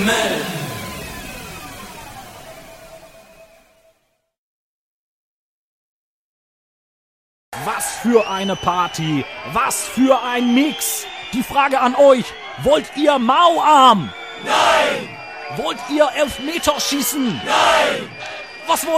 Was für eine Party! Was für ein Mix! Die Frage an euch, wollt ihr Mauarm? Nein! Wollt ihr Elfmeterschießen? Nein! Was wollt